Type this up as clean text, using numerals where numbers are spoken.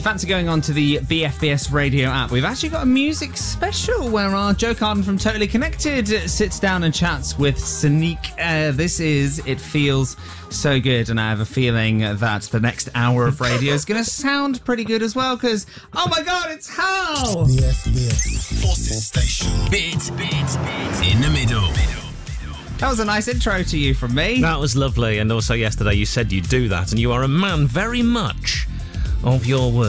fancy going on to the BFBS radio app, we've actually got a music special where our Joe Carden from Totally Connected sits down and chats with Sonique. This is It Feels So Good, and I have a feeling that the next hour of radio is going to sound pretty good as well, because, oh my god, it's Hal! BFBS Forces Station. Beat in the middle. That was a nice intro to you from me. That was lovely, and also yesterday you said you'd do that, and you are a man very much of your word.